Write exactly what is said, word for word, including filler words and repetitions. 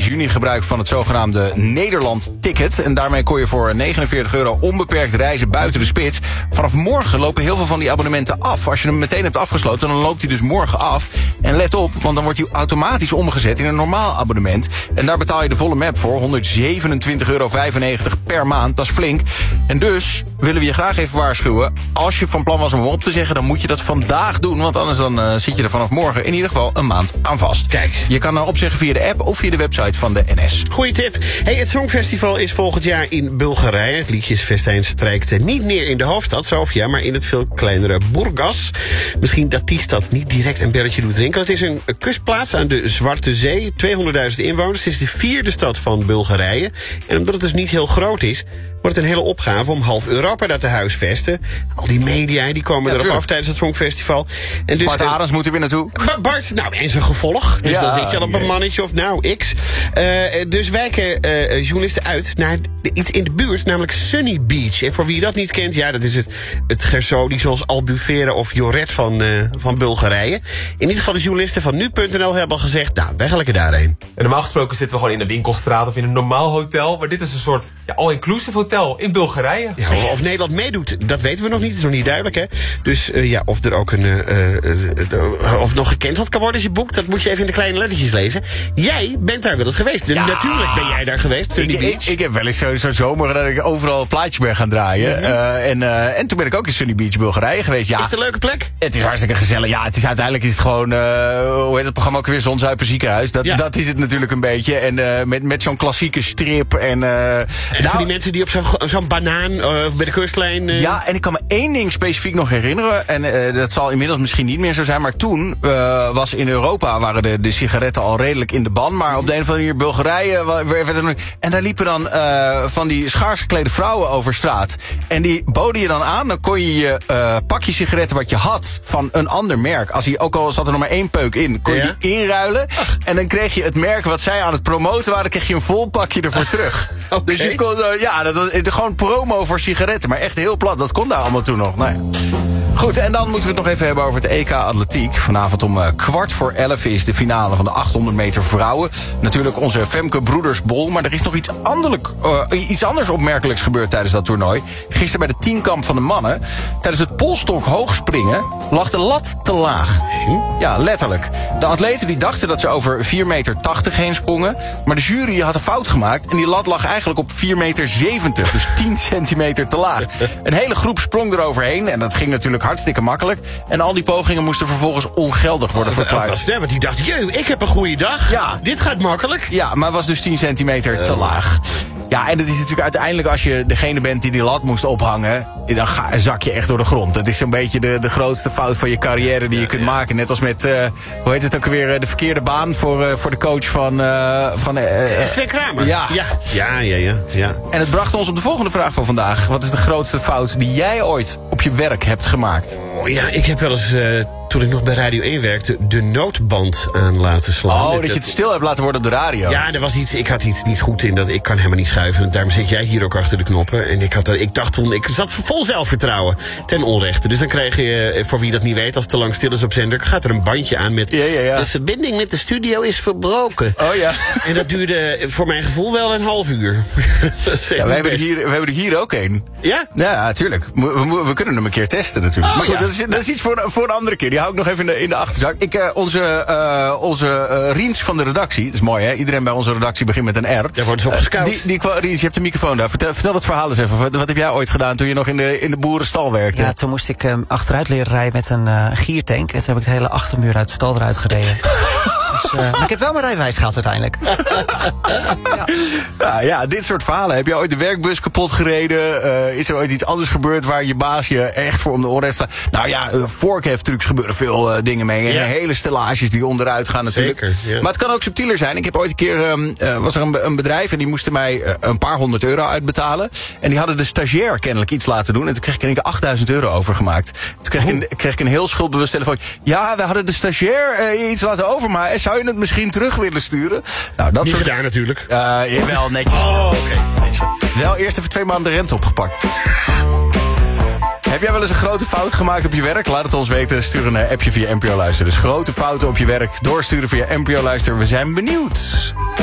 juni gebruik van het zogenaamde Nederland-ticket. En daarmee kon je voor negenenveertig euro onbeperkt reizen buiten de spits. Vanaf morgen lopen heel veel van die abonnementen af. Als je hem meteen hebt afgesloten, dan loopt hij dus morgen af. En let op, want dan wordt hij automatisch omgezet in een normaal abonnement. En daar betaal je de volle map voor, honderdzevenentwintig euro vijfennegentig per maand. Dat is flink. En dus willen we je graag even waarschuwen. Als je van plan was om hem op te zeggen, dan moet je dat vandaag doen. Want anders dan uh, zit je er vanaf morgen in ieder geval een maand aan vast. Kijk. Je kan uh, opzeggen via de app of via de website van de N S. Goeie tip. Hey, het Songfestival is volgend jaar in Bulgarije. Het liedjesfestijn strijkt niet neer in de hoofdstad, Sofia, maar in het veel kleinere Burgas. Misschien dat die stad niet direct een belletje doet rinkelen. Het is een kustplaats aan de Zwarte Zee. tweehonderdduizend inwoners. Het is de vierde stad van Bulgarije. En omdat het dus niet heel groot is, wordt het een hele opgave om half Europa daar te huisvesten. Al die media die komen Ja, erop tuurlijk. af tijdens het Songfestival. En dus Bart de- Arends moet er weer naartoe. Ba- Bart, nou, en zijn gevolg. Dus Ja, dan zit je al op een jee. mannetje of nou, x. Uh, dus wijken uh, journalisten uit naar de- iets in de buurt, namelijk Sunny Beach. En voor wie dat niet kent, ja, dat is het, het Gersoni zoals Albufeira of Joret van, uh, van Bulgarije. In ieder geval de journalisten van nu punt n l hebben al gezegd, nou, wij gaan lekker daarheen. En normaal gesproken zitten we gewoon in een winkelstraat of in een normaal hotel. Maar dit is een soort ja, all-inclusive hotel in Bulgarije. Ja, of Nederland meedoet, dat weten we nog niet. Dat is nog niet duidelijk, hè. Dus uh, ja, of er ook een... Uh, uh, uh, of nog gecanceld kan worden als je boekt, dat moet je even in de kleine lettertjes lezen. Jij bent daar wel eens geweest. De, Ja. Natuurlijk ben jij daar geweest, Sunny Ik, Beach. ik, ik heb wel eens zo'n zo zomer dat ik overal een plaatje ben gaan draaien. Mm-hmm. Uh, en, uh, en toen ben ik ook in Sunny Beach, Bulgarije geweest. Ja, Is het een leuke plek? het is hartstikke gezellig. Ja, het is uiteindelijk is het gewoon, uh, hoe heet het programma ook weer, Zonzuipen Ziekenhuis. Dat, Ja. dat is het natuurlijk een beetje. En uh, met, met zo'n klassieke strip. En, uh, En voor die mensen die op zo'n zo'n banaan uh, bij de kustlijn... Uh... Ja, en ik kan me één ding specifiek nog herinneren. En uh, dat zal inmiddels misschien niet meer zo zijn. Maar toen uh, was in Europa waren de, de sigaretten al redelijk in de ban. Maar op de een of andere manier Bulgarije... wa- werd er nog- En daar liepen dan uh, van die schaars geklede vrouwen over straat. En die boden je dan aan. Dan kon je je uh, pakje sigaretten wat je had van een ander merk. Als die, ook al zat er nog maar één peuk in, kon je Ja? die inruilen. En dan kreeg je het merk wat zij aan het promoten waren, kreeg je een vol pakje ervoor terug. Oké. Dus je kon zo, ja, dat was gewoon promo voor sigaretten. Maar echt heel plat, dat kon daar allemaal toen nog. Nou ja. Goed, en dan moeten we het nog even hebben over het E K Atletiek. Vanavond om uh, kwart voor elf is de finale van de achthonderd meter vrouwen. Natuurlijk onze Femke Broedersbol. Maar er is nog iets, anderlijk, uh, iets anders opmerkelijks gebeurd tijdens dat toernooi. Gisteren bij de tienkamp van de mannen. Tijdens het polstok hoogspringen lag de lat te laag. Ja, letterlijk. De atleten die dachten dat ze over vier meter tachtig heen sprongen. Maar de jury had een fout gemaakt. En die lat lag eigenlijk op vier meter zeventig. Dus tien centimeter te laag. Een hele groep sprong eroverheen. En dat ging natuurlijk hartstikke makkelijk. En al die pogingen moesten vervolgens ongeldig worden verklaard. Ja, want die dacht, jee, ik heb een goede dag. Ja. Dit gaat makkelijk. Ja, maar het was dus tien centimeter te laag. Ja, en het is natuurlijk uiteindelijk als je degene bent die die lat moest ophangen, dan ga, zak je echt door de grond. Dat is zo'n beetje de, de grootste fout van je carrière die je kunt maken. Net als met, uh, hoe heet het ook weer, de verkeerde baan voor, uh, voor de coach van... Uh, van uh, uh, Sven Kramer. Ja. Ja, ja, ja, ja, ja. En het bracht ons op de volgende vraag van vandaag. Wat is de grootste fout die jij ooit op je werk hebt gemaakt? Oh, ja, ik heb wel eens, uh, toen ik nog bij Radio één werkte, de noodband aan laten slaan. Oh, dat je het stil hebt laten worden op de radio. Ja, er was iets, ik had iets niet goed in. Dat ik kan helemaal niet schuiven. Daarom zit jij hier ook achter de knoppen. En ik, had, ik dacht toen, ik zat vol zelfvertrouwen. Ten onrechte. Dus dan krijg je, voor wie dat niet weet, als het te lang stil is op zender, gaat er een bandje aan met... Ja, ja, ja. De verbinding met de studio is verbroken. Oh ja. En dat duurde voor mijn gevoel wel een half uur. Ja, we, hebben er hier, we hebben er hier ook een. Ja? Ja, natuurlijk. We, we, we kunnen hem een keer testen natuurlijk. Oh, maar goed, ja. dat, is, dat is iets voor, voor een andere keer. Die hou ik nog even in de, in de achterzak. Ik, uh, onze uh, onze uh, Riens van de redactie, dat is mooi hè. Iedereen bij onze redactie begint met een R. Daar wordt ze op gescout. Uh, die, die, Riens, je hebt de microfoon daar. Vertel, vertel het verhaal eens even. Wat, wat heb jij ooit gedaan toen je nog in de, in de boerenstal werkte? Ja, toen moest ik um, achteruit leren rijden met een uh, giertank. En toen heb ik de hele achtermuur uit de stal eruit gereden. dus, uh, maar ik heb wel mijn rijbewijs gehad uiteindelijk. ja. Ja, ja, dit soort verhalen. Heb je ooit de werkbus kapot gereden? Uh, is er ooit iets anders gebeurd waar je baas je echt voor om de oren heeft staan? Nou ja, uh, vorkheftrucs gebeuren veel uh, dingen mee. En Ja. hele stellages die onderuit gaan natuurlijk. Zeker, ja. Maar het kan ook subtieler zijn. Ik heb ooit een keer, um, uh, was er een, een bedrijf en die moesten mij uh, een paar honderd euro uitbetalen. En die hadden de stagiair kennelijk iets laten doen. En toen kreeg ik er denk ik achtduizend euro overgemaakt. Toen kreeg, oh. ik, een, kreeg ik een heel schuldbewust telefoon. Ja, we hadden de stagiair uh, iets laten overmaken. Zou je het misschien terug willen sturen? Nou, dat Niet soort... gedaan natuurlijk. Uh, jawel, netjes. Oh, oké. Okay. Wel eerst even twee maanden de rente opgepakt. Heb jij wel eens een grote fout gemaakt op je werk? Laat het ons weten. Stuur een appje via N P O Luister. Dus grote fouten op je werk doorsturen via N P O Luister. We zijn benieuwd.